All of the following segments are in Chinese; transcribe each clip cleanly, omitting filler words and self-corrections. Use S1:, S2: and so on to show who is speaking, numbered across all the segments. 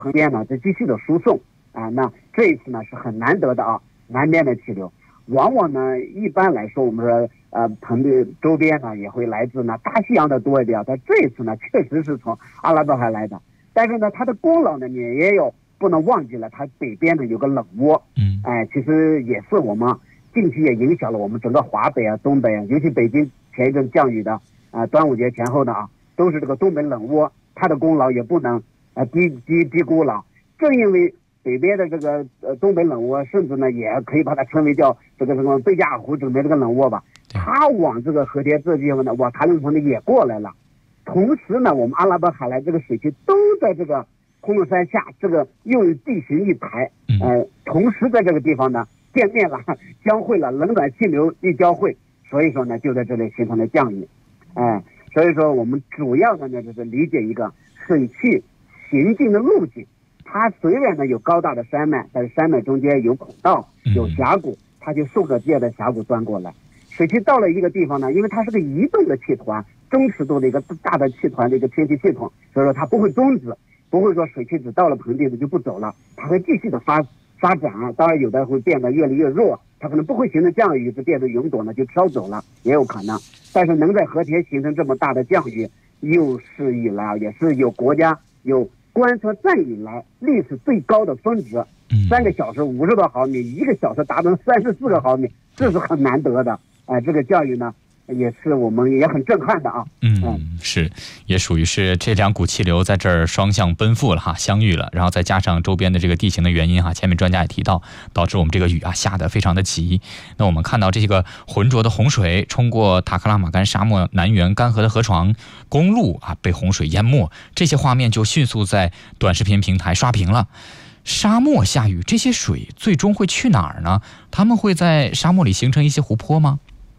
S1: 旁边呢再继续的输送啊。那这一次呢是很难得的啊，南边的气流。往往呢，一般来说，我们说，盆地周边呢也会来自呢大西洋的多一点。但这一次呢，确实是从阿拉伯海来的。但是呢，它的功劳呢，你也有不能忘记了，它北边呢有个冷窝，其实也是我们近期也影响了我们整个华北啊、东北啊，尤其北京前一阵降雨的端午节前后的都是这个东北冷窝，它的功劳也不能低估了。正因为北边的这个东北冷窝，甚至呢也可以把它称为叫这个什么贝加尔湖整边这个冷窝吧，它往这个和田这地方呢，往塔里木盆地也过来了。同时呢，我们阿拉伯海来这个水汽都在这个昆仑山下，这个又有地形一排，同时在这个地方呢见面了，交汇了，冷暖气流一交汇，所以说呢就在这里形成了降雨，所以说我们主要的呢就是理解一个水汽行进的路径。它虽然呢有高大的山脉，但是山脉中间有孔道、有峡谷，它就顺着这样的峡谷钻过来。水汽到了一个地方呢，因为它是个移动的气团，中尺度的一个大的气团的一个天气系统，所以说它不会终止，不会说水汽只到了盆地的就不走了，它会继续的发展。当然有的会变得越来越弱，它可能不会形成降雨，就变得云朵呢就飘走了，也有可能。但是能在和田形成这么大的降雨，有史以来也是有国家有观测站以来历史最高的峰值，3个小时50多毫米，1个小时达到34个毫米，这是很难得的。这个教育呢，也是我们也很震撼的啊。
S2: 是，也属于是这2股气流在这儿双向奔赴了哈，相遇了，然后再加上周边的这个地形的原因哈，前面专家也提到，导致我们这个雨下得非常的急。那我们看到这个浑浊的洪水冲过塔克拉玛干沙漠南缘干涸的河床，公路被洪水淹没，这些画面就迅速在短视频平台刷屏了。沙漠下雨，这些水最终会去哪儿呢？它们会在沙漠里形成一些湖泊吗？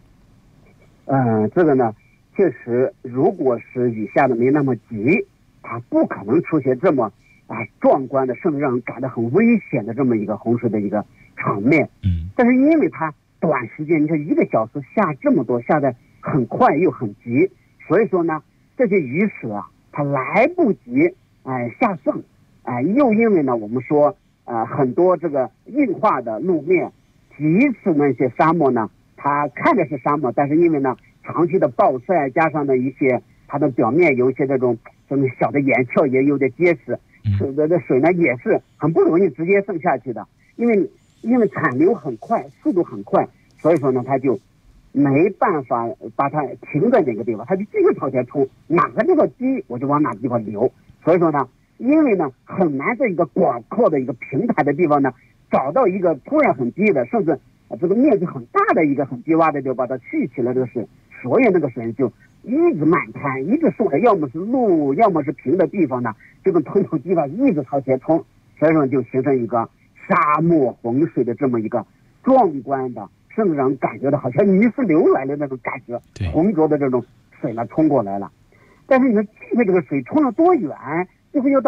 S1: 这个呢，确实，如果是雨下的没那么急，它不可能出现这么壮观的，甚至让人感到很危险的这么一个洪水的一个场面。但是因为它短时间，你看1个小时下这么多，下的很快又很急，所以说呢，这些雨水它来不及下送，又因为呢，我们说很多这个硬化的路面，即使那些沙漠呢，它看着是沙漠，但是因为呢长期的暴晒，加上呢一些它的表面有一些这种小的岩壳也有点结实，这水呢也是很不容易直接渗下去的，因为产流很快，速度很快，所以说呢它就没办法把它停在哪个地方，它就继续朝前冲，哪个地方低我就往哪个地方流。所以说呢，因为呢很难在一个广阔的一个平台的地方呢找到一个突然很低的，甚至这个面积很大的一个很低洼的，就把它蓄起了这个水，所以那个水就一直漫滩，一直顺着，要么是路，要么是平的地方呢，这个通透地方一直朝前冲，所以说就形成一个沙漠洪水的这么一个壮观的，甚至让人感觉到好像泥石流来的那种感觉，浑浊的这种水呢冲过来了。但是你说这个水冲了多远，最后又到